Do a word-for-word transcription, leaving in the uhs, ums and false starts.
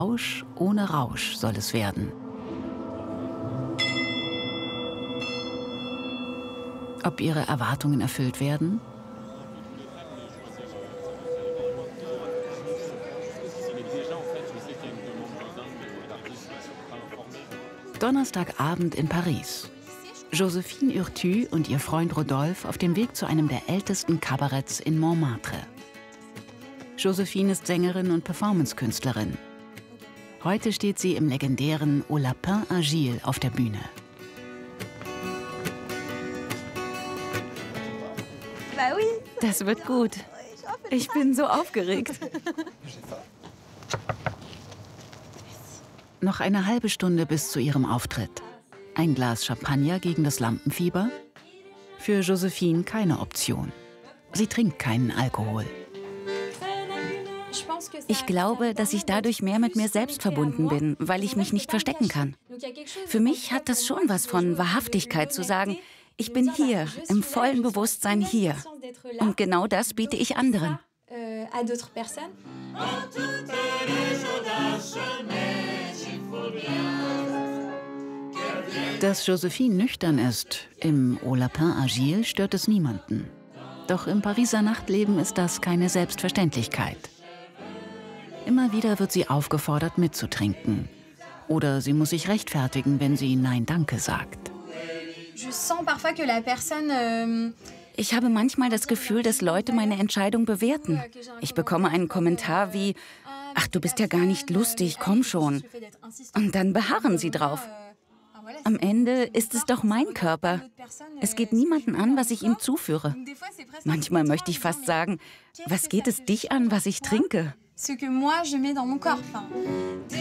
Rausch ohne Rausch soll es werden. Ob ihre Erwartungen erfüllt werden? Donnerstagabend in Paris. Joséphine Urtu und ihr Freund Rodolphe auf dem Weg zu einem der ältesten Kabaretts in Montmartre. Joséphine ist Sängerin und Performancekünstlerin. Heute steht sie im legendären Au Lapin Agile auf der Bühne. Das wird gut. Ich bin so aufgeregt. Noch eine halbe Stunde bis zu ihrem Auftritt. Ein Glas Champagner gegen das Lampenfieber? Für Joséphine keine Option. Sie trinkt keinen Alkohol. Ich glaube, dass ich dadurch mehr mit mir selbst verbunden bin, weil ich mich nicht verstecken kann. Für mich hat das schon was von Wahrhaftigkeit zu sagen, ich bin hier, im vollen Bewusstsein hier. Und genau das biete ich anderen. Dass Joséphine nüchtern ist, im Au Lapin Agile stört es niemanden. Doch im Pariser Nachtleben ist das keine Selbstverständlichkeit. Immer wieder wird sie aufgefordert, mitzutrinken. Oder sie muss sich rechtfertigen, wenn sie Nein, danke sagt. Ich habe manchmal das Gefühl, dass Leute meine Entscheidung bewerten. Ich bekomme einen Kommentar wie, ach, du bist ja gar nicht lustig, komm schon. Und dann beharren sie drauf. Am Ende ist es doch mein Körper. Es geht niemanden an, was ich ihm zuführe. Manchmal möchte ich fast sagen, was geht es dich an, was ich trinke?